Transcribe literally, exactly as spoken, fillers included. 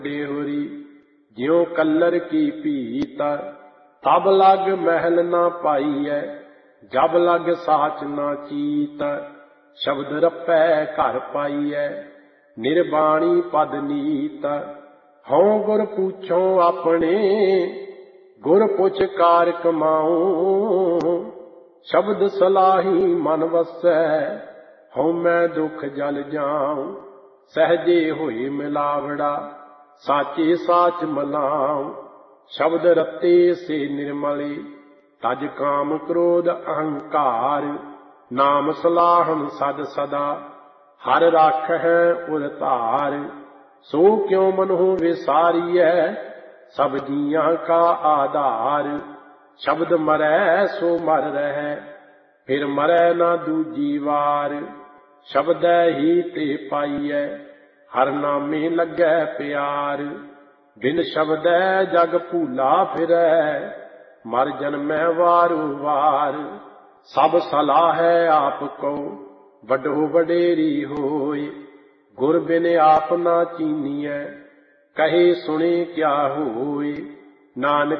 होरी ज्यों कल्लर की पीत, तब लग महल ना पाईऐ, जब लग साच ना चीत। शब्द रपै घर पाईऐ, निर्बाणी पद नीत। हों गुर पूछो अपने, गुर पुछ कार कमाऊं। शब्द सलाही मन वसै, हों मैं दुख जल जाऊं। सहजे होए मिलावड़ा, साचे साच मलाऊं। शब्द रत्ते से निर्मले, तज काम क्रोध अहंकार। नाम सलाहन सद सदा, हर राखै उर धार। सो क्यों मनहु विसारियै, सब जियां का आधार। शब्द मरै सो मर रहै, फिर मरै ना दूजी वार। शब्दै ही ते पाईऐ, हर नामे लगै प्यार। बिन शब्दै जग भूला फिरै, मर जन्मै वारो वार। सब सलाहै आप को, वडो वडेरी होय। गुर बिन आप ना चीनियै, कहे सुने क्या होय। नानक